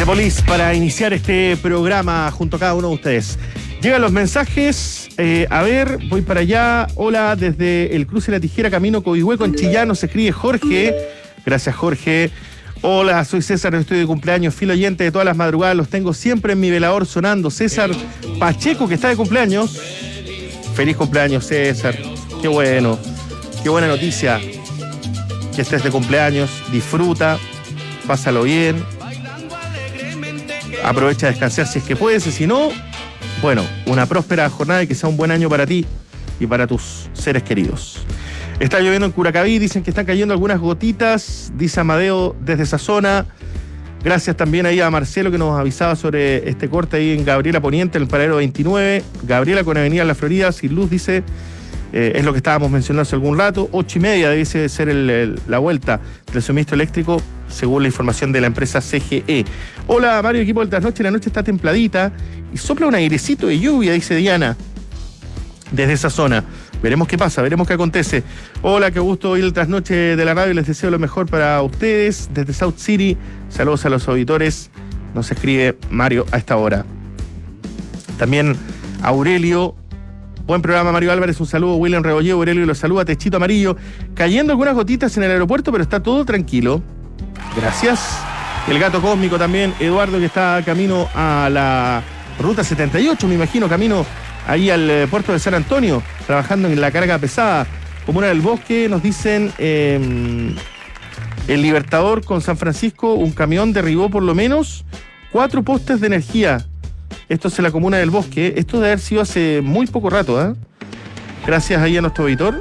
The Police para iniciar este programa junto a cada uno de ustedes. Llegan los mensajes, a ver, voy para allá. Hola, desde el cruce de la Tijera, camino Coihueco en Chillán, nos escribe Jorge. Gracias, Jorge. Hola, soy César, estoy de cumpleaños, fiel oyente de todas las madrugadas, los tengo siempre en mi velador sonando. César Pacheco, que está de cumpleaños. Feliz cumpleaños, César. Qué bueno, qué buena noticia que estés de cumpleaños. Disfruta, pásalo bien. Aprovecha de descansar si es que puedes, y si no, bueno, una próspera jornada y que sea un buen año para ti y para tus seres queridos. Está lloviendo en Curacaví, dicen que están cayendo algunas gotitas, dice Amadeo desde esa zona. Gracias también ahí a Marcelo que nos avisaba sobre este corte ahí en Gabriela Poniente, en el paradero 29. Gabriela con Avenida La Florida, sin luz, dice, es lo que estábamos mencionando hace algún rato. 8:30 debe ser la vuelta del suministro eléctrico, según la información de la empresa CGE. Hola Mario, equipo del Trasnoche, la noche está templadita y sopla un airecito de lluvia, dice Diana, desde esa zona. Veremos qué pasa, veremos qué acontece. Hola, qué gusto oír el Trasnoche de la radio, les deseo lo mejor para ustedes desde South City. Saludos a los auditores, nos escribe Mario a esta hora. También Aurelio, buen programa Mario Álvarez, un saludo. William Rebolleo, Aurelio los saluda, Techito Amarillo. Cayendo algunas gotitas en el aeropuerto, pero está todo tranquilo. Gracias. El gato cósmico también, Eduardo, que está camino a la ruta 78, me imagino, camino ahí al puerto de San Antonio, trabajando en la carga pesada. Comuna del Bosque, nos dicen, el Libertador con San Francisco, un camión derribó por lo menos 4 postes de energía. Esto es en la Comuna del Bosque. Esto debe haber sido hace muy poco rato, ¿eh? Gracias ahí a nuestro editor.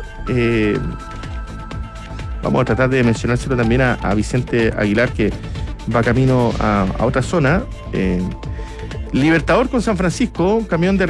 Vamos a tratar de mencionárselo también a Vicente Aguilar, que va camino a otra zona. Libertador con San Francisco, un camión de